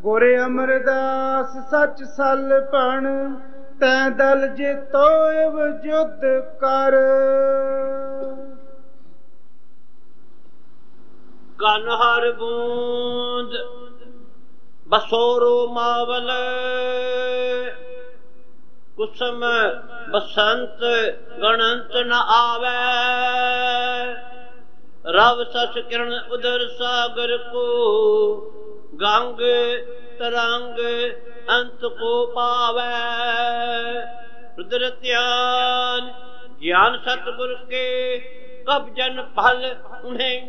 ਗੁਰ ਅਮਰਦਾਸ ਸੱਚ ਸਲ ਭਣ, ਤੈਂ ਦਲ ਜੇਤੋ ਇਵ ਜੁਧ ਕਰ। ਕਨ ਹਰ ਬੂੰਦ ਬਸੋਰੋ ਮਾਵਲ, ਕੁਸਮ ਬਸੰਤ ਗਣੰਤ ਨ ਆਵੈ। ਰਵ ਸਸ ਕਿਰਨ ਉਦਰ ਸਾਗਰ ਕੋ, ਗੰਗ ਤਰੰਗ ਅੰਤ ਕੋ ਪਾਵੈ। ਰੁਦਰ ਧਿਆਨ ਗਿਆਨ ਸਤਿਗੁਰ ਕੇ, ਕਬ ਜਨ ਫਲ ਉन्हें